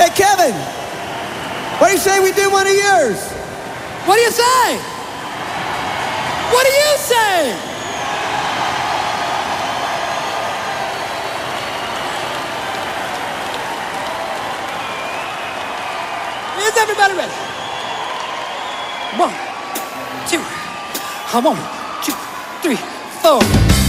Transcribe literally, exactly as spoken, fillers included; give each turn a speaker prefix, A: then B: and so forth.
A: Hey, Kevin, what do you say we do one of yours?
B: What do you say? What do you say? Is everybody ready? One, two, one, two, three, four.